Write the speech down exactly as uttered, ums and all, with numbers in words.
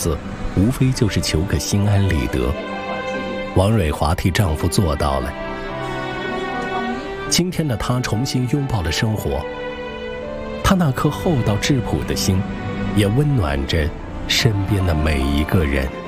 子，无非就是求个心安理得。王蕊华替丈夫做到了。今天的她重新拥抱了生活，她那颗厚道质朴的心，也温暖着身边的每一个人。